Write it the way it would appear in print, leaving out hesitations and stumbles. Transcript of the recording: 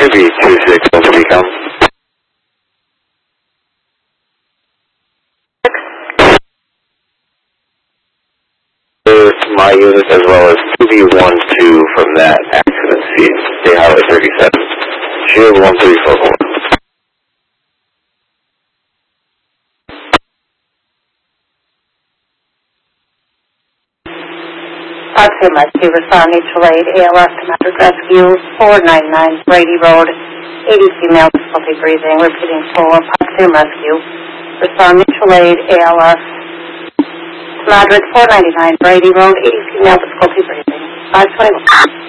2B26, what's the become? My unit as well as 2B12 from that accident scene. Stay highway 37. Shield 1344. Oxford Rescue, respond mutual aid, ALS Commander Rescue, 499 Brady Road, 80 female difficulty breathing, repeating 4, Oxford Rescue, respond mutual aid, ALS Commander 499 Brady Road, 80 female difficulty breathing, 521.